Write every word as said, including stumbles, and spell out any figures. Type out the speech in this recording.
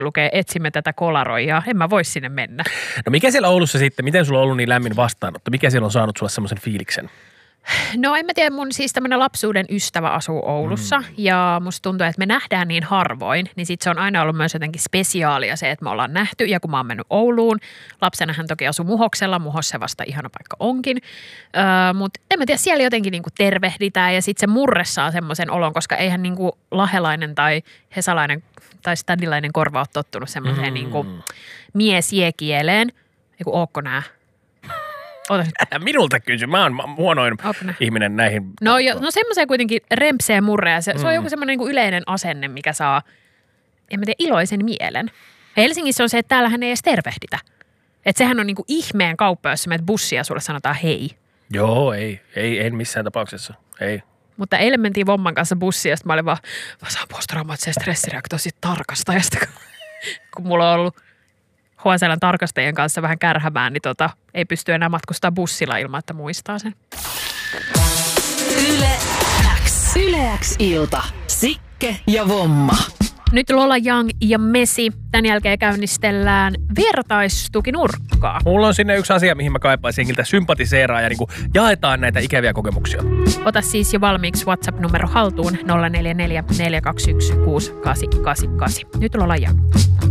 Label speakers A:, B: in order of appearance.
A: lukee etsimme tätä kolaroijaa. En mä voi sinne mennä.
B: No mikä siellä Oulussa sitten, miten sulla on ollut niin lämmin vastaanotto? Mikä siellä on saanut sulle semmoisen fiiliksen?
A: No en mä tiedä, mun siis tämmöinen lapsuuden ystävä asuu Oulussa mm. ja musta tuntuu, että me nähdään niin harvoin, niin sit se on aina ollut myös jotenkin spesiaalia se, että me ollaan nähty ja kun mä oon mennyt Ouluun, lapsena hän toki asui Muhoksella, Muhossa vasta ihana paikka onkin, öö, mutta en mä tiedä, siellä jotenkin niinku tervehditään ja sit se murre saa semmoisen olon, koska eihän niinku lahelainen tai hesalainen tai stadilainen korva ole tottunut semmoiseen mm. niinku miesjiekieleen, eiku ootko nää?
B: Minulta kysy. Mä oon huonoin Opne. ihminen näihin.
A: No, jo, no semmoiseen kuitenkin rempseen murreja. Se, mm. se on joku semmoinen niin yleinen asenne, mikä saa, en mä tiedä, iloisen mielen. Helsingissä on se, että täällähän ei edes tervehditä. Että sehän on niin kuin ihmeen kauppa, jos sä menet bussia ja sulle sanotaan hei.
B: Joo, ei. Ei, en missään tapauksessa. Ei.
A: Mutta eilen mentiin Vomman kanssa bussiin ja mä olin vaan, mä saan posttraumaattisen stressireaktoon siitä tarkastajasta, kun mulla on ollut H S L:n tarkastajien kanssa vähän kärhämään, niin tota, ei pysty enää matkustaa bussilla ilman, että muistaa sen.
C: Yle X. Yle X ilta. Sikke ja Vomma.
A: Nyt Lola Young ja Messi. Tän jälkeen käynnistellään vertaistukinurkkaa.
B: Mulla on sinne yksi asia, mihin mä kaipaisin jengiltä sympatiseeraa ja niin kuin jaetaan näitä ikäviä kokemuksia.
A: Ota siis jo valmiiksi WhatsApp-numero haltuun nolla neljä neljä neljä kaksi yksi kuusi kahdeksan kahdeksan kahdeksan. Nyt Lola Young.